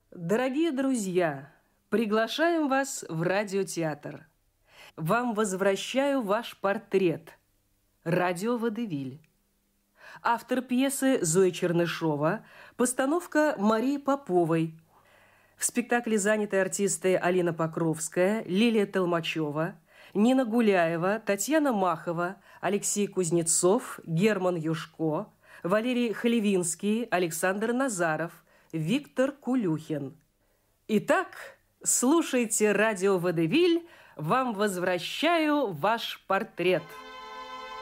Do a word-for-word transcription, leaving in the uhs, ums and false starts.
Дорогие друзья, приглашаем вас в радиотеатр. Вам возвращаю ваш портрет. Радио «Водевиль». Автор пьесы Зоя Чернышова, постановка Марии Поповой. В спектакле заняты артисты Алина Покровская, Лилия Толмачева, Нина Гуляева, Татьяна Махова, Алексей Кузнецов, Герман Юшко, Валерий Хлевинский, Александр Назаров, Виктор Кулюхин. Итак, слушайте радио «Водевиль», вам возвращаю ваш портрет.